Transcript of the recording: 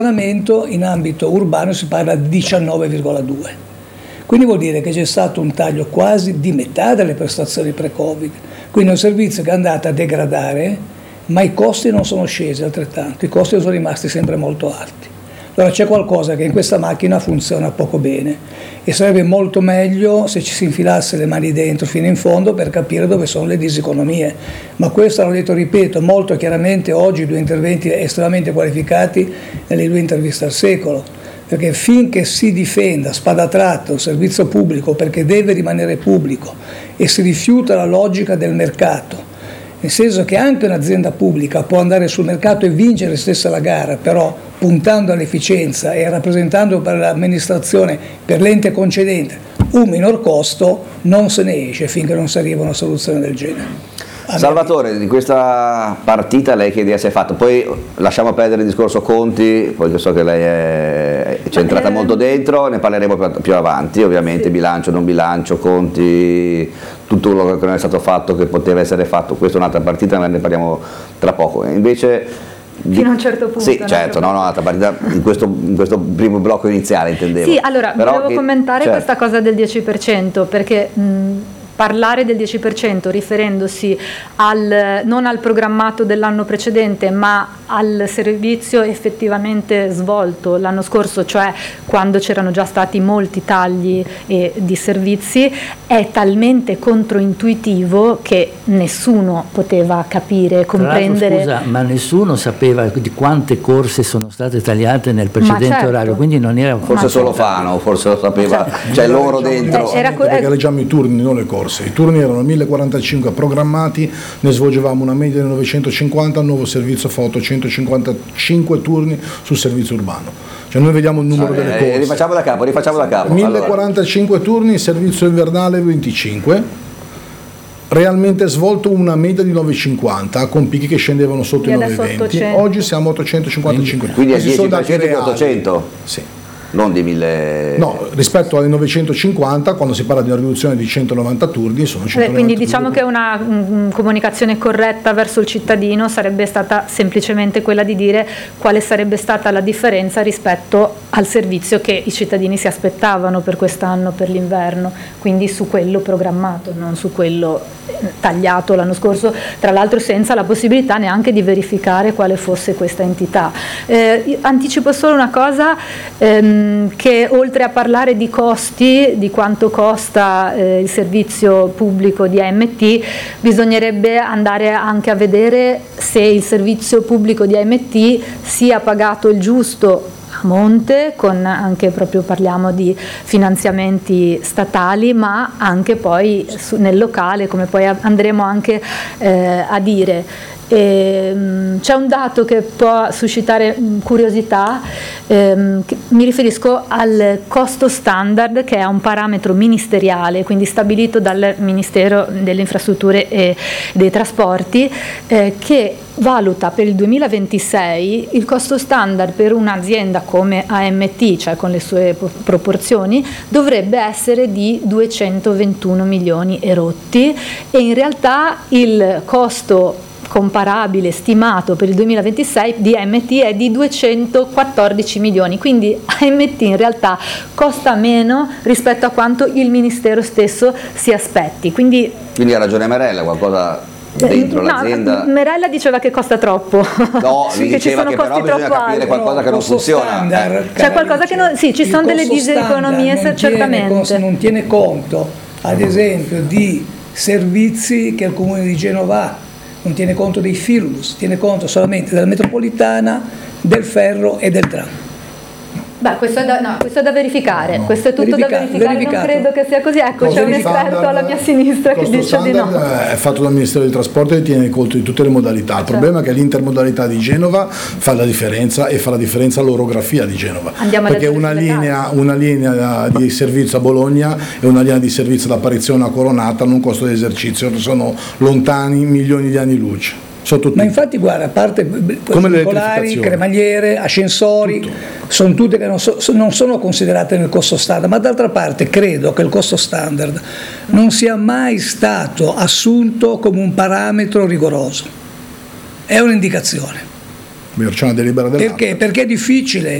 in ambito urbano si parla di 19,2. Quindi vuol dire che c'è stato un taglio quasi di metà delle prestazioni pre-Covid. Quindi è un servizio che è andato a degradare, ma i costi non sono scesi altrettanto, i costi sono rimasti sempre molto alti. Allora c'è qualcosa che in questa macchina funziona poco bene e sarebbe molto meglio se ci si infilasse le mani dentro fino in fondo per capire dove sono le diseconomie. Ma questo hanno detto, ripeto, molto chiaramente oggi 2 interventi estremamente qualificati nelle 2 interviste al secolo. Perché finché si difenda a spada tratta un servizio pubblico perché deve rimanere pubblico e si rifiuta la logica del mercato, nel senso che anche un'azienda pubblica può andare sul mercato e vincere stessa la gara, però puntando all'efficienza e rappresentando per l'amministrazione, per l'ente concedente, un minor costo, non se ne esce finché non si arriva a una soluzione del genere. Salvatore, di questa partita lei che idea si è fatto? Poi lasciamo perdere il discorso conti, perché so che lei è centrata molto dentro, ne parleremo più avanti, ovviamente, sì. Bilancio, non bilancio, conti, tutto quello che non è stato fatto, che poteva essere fatto. Questa è un'altra partita, ne parliamo tra poco. Invece fino a un certo punto. Sì, certo, un'altra partita in questo primo blocco iniziale intendevo. Sì, allora, volevo commentare questa cosa del 10%, perché parlare del 10% riferendosi non al programmato dell'anno precedente, ma al servizio effettivamente svolto l'anno scorso, cioè quando c'erano già stati molti tagli di servizi, è talmente controintuitivo che nessuno poteva capire, comprendere. Scusa, ma nessuno sapeva di quante corse sono state tagliate nel precedente orario, quindi non era forse solo Fano, forse lo sapeva, c'è loro dentro. Perché leggiamo i turni, non le corse. I turni erano 1045 programmati, ne svolgevamo una media di 950, il nuovo servizio fa 855 turni sul servizio urbano. Cioè noi vediamo il numero delle corse. Rifacciamo da capo. 1045 allora. Turni, servizio invernale 25. Realmente svolto una media di 950 con picchi che scendevano sotto i 920. Oggi siamo a 855. Quindi al 10% di 800? Sì. Non di 1000. No, rispetto alle 950, quando si parla di una riduzione di 190 turni, sono 190 quindi diciamo che una comunicazione corretta verso il cittadino sarebbe stata semplicemente quella di dire quale sarebbe stata la differenza rispetto al servizio che i cittadini si aspettavano per quest'anno, per l'inverno, quindi su quello programmato, non su quello tagliato l'anno scorso, tra l'altro senza la possibilità neanche di verificare quale fosse questa entità. Anticipo solo una cosa, che oltre a parlare di costi, di quanto costa il servizio pubblico di AMT, bisognerebbe andare anche a vedere se il servizio pubblico di AMT sia pagato il giusto a monte, con anche proprio parliamo di finanziamenti statali, ma anche poi nel locale, come poi andremo anche a dire. C'è un dato che può suscitare curiosità, mi riferisco al costo standard, che è un parametro ministeriale, quindi stabilito dal Ministero delle Infrastrutture e dei Trasporti, che valuta per il 2026 il costo standard per un'azienda come AMT, cioè con le sue proporzioni, dovrebbe essere di 221 milioni e rotti, e in realtà il costo comparabile stimato per il 2026 di AMT è di 214 milioni, quindi AMT in realtà costa meno rispetto a quanto il Ministero stesso si aspetti. Quindi ha ragione Merella, qualcosa dentro l'azienda. Merella diceva che costa troppo. No, lui diceva che però bisogna capire qualcosa che non funziona. C'è qualcosa che non, sì, ci sono delle diseconomie certamente. Non tiene conto, ad esempio, di servizi che il Comune di Genova ha. Non tiene conto dei filus, tiene conto solamente della metropolitana, del ferro e del tram. Beh, questo è da verificare, questo è tutto da verificare, non credo che sia così. Ecco, c'è un esperto alla mia sinistra che dice di no. È fatto dal Ministero dei Trasporti e tiene conto di tutte le modalità. Il problema è che l'intermodalità di Genova fa la differenza, e fa la differenza l'orografia di Genova. Perché una linea di servizio a Bologna e una linea di servizio da Apparizione a Coronata hanno un costo di esercizio, sono lontani milioni di anni luce. Ma infatti guarda, a parte circolari, cremagliere, ascensori, sono tutte che non sono considerate nel costo standard, ma d'altra parte credo che il costo standard non sia mai stato assunto come un parametro rigoroso, è un'indicazione. C'è una delibera dell'ANAC. Perché è difficile.